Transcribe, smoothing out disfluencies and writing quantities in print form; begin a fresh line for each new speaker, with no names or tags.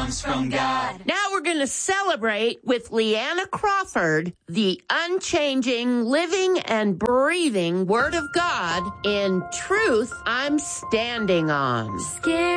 comes from God.
Now we're going to celebrate with Leanna Crawford, the unchanging, living, and breathing Word of God in Truth I'm Standing On.